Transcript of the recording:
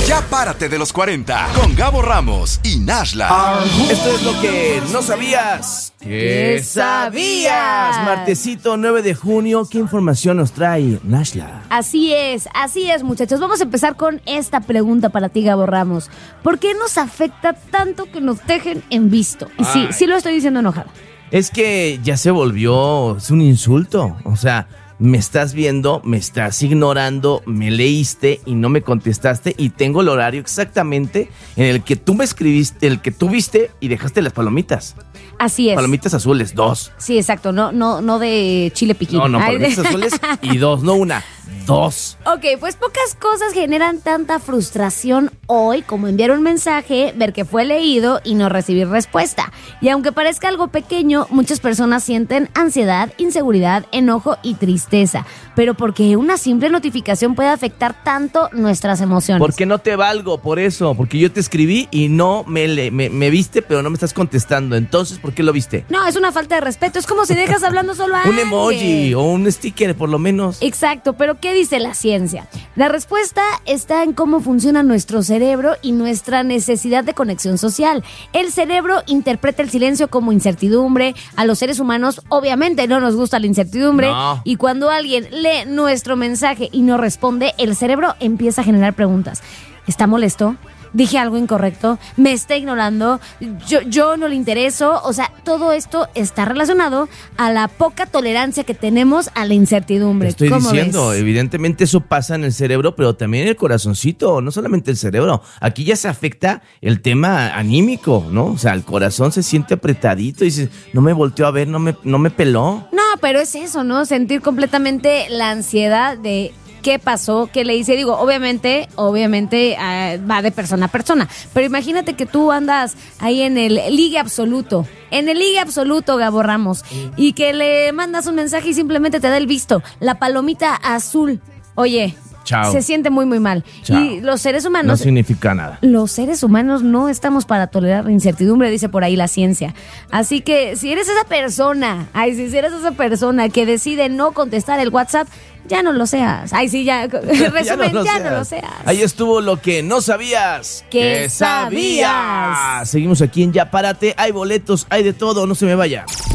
Ya párate de los 40 con Gabo Ramos y Nashla. Esto es lo que no sabías. ¿Qué sabías? Martesito 9 de junio, ¿qué información nos trae Nashla? Así es, muchachos. Vamos a empezar con esta pregunta para ti, Gabo Ramos. ¿Por qué nos afecta tanto que nos dejen en visto? Y sí lo estoy diciendo enojada. Es que ya se volvió, es un insulto, o sea, me estás viendo, me estás ignorando, me leíste y no me contestaste y tengo el horario exactamente en el que tú me escribiste, el que tú viste y dejaste las palomitas. Así es. Palomitas azules, 2. Sí, exacto, no de chile piquín. No, palomitas azules y 2, no una, 2. Ok, pues pocas cosas generan tanta frustración hoy como enviar un mensaje, ver que fue leído y no recibir respuesta. Y aunque parezca algo pequeño, muchas personas sienten ansiedad, inseguridad, enojo y tristeza. Pero porque una simple notificación puede afectar tanto nuestras emociones. Porque no te valgo, por eso, porque yo te escribí y no me viste, pero no me estás contestando. Entonces, ¿por qué lo viste? No, es una falta de respeto, es como si dejas hablando solo a Un alguien. emoji o un sticker, por lo menos. Exacto, pero ¿qué dice la ciencia? La respuesta está en cómo funciona nuestro cerebro y nuestra necesidad de conexión social. El cerebro interpreta el silencio como incertidumbre. A los seres humanos, obviamente, no nos gusta la incertidumbre. No. Y cuando alguien lee nuestro mensaje y no responde, el cerebro empieza a generar preguntas. ¿Está molesto? ¿Dije algo incorrecto? ¿Me está ignorando? ¿Yo no le intereso? O sea, todo esto está relacionado a la poca tolerancia que tenemos a la incertidumbre. Te estoy ¿Cómo diciendo, ves? evidentemente eso pasa en el cerebro, pero también en el corazoncito, no solamente el cerebro. Aquí ya se afecta el tema anímico, ¿no? O sea, el corazón se siente apretadito y dices, no me volteó a ver, no me peló. No, pero es eso, ¿no? Sentir completamente la ansiedad de qué pasó, qué le hice. Digo, obviamente va de persona a persona. Pero imagínate que tú andas ahí en el ligue absoluto, Gabo Ramos, y que le mandas un mensaje y simplemente te da el visto, la palomita azul. Oye, Chao. se siente muy, muy mal. Chao. Y los seres No humanos... significa nada. Los seres humanos no estamos para tolerar la incertidumbre, dice por ahí la ciencia. Así que si eres esa persona, que decide no contestar el WhatsApp, ya no lo seas. Resumen, ya no lo seas. Ahí estuvo lo que no sabías. ¿Qué sabías? Seguimos aquí en Ya Párate. Hay boletos, hay de todo, no se me vaya.